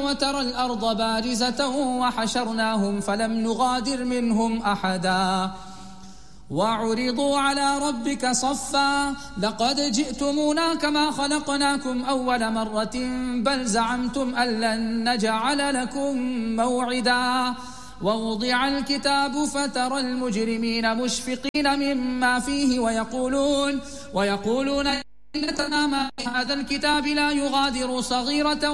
وترى الأرض بارزة وحشرناهم فلم نغادر منهم أحدا وعرضوا على ربك صفا لقد جئتمونا كما خلقناكم أول مرة بل زعمتم أن لن نجعل لكم موعدا ووضع الكتاب فترى المجرمين مشفقين مما فيه ويقولون إننا ما هذا الكتاب لا يغادر صغيرة